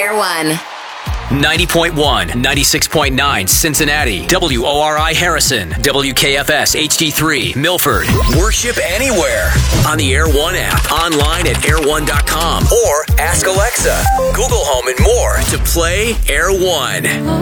Air One. 90.1, 96.9 Cincinnati, WORI Harrison, WKFS HD3 Milford. Worship anywhere on the Air One app, online at air1.com, or ask Alexa, Google Home, and more to play Air One.